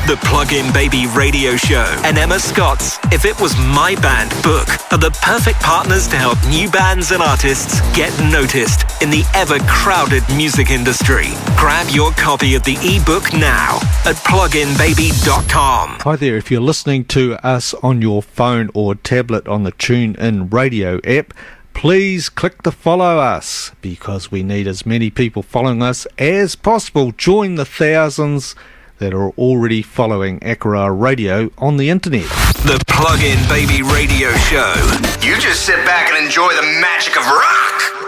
The Plug-in Baby Radio Show and Emma Scott's If It Was My Band book are the perfect partners to help new bands and artists get noticed in the ever-crowded music industry. Grab your copy of the ebook now at pluginbaby.com. Hi there, if you're listening to us on your phone or tablet on the TuneIn Radio app, please click to follow us, because we need as many people following us as possible. Join the thousands that are already following Akara Radio on the internet. The Plug-in Baby Radio Show. You just sit back and enjoy the magic of rock.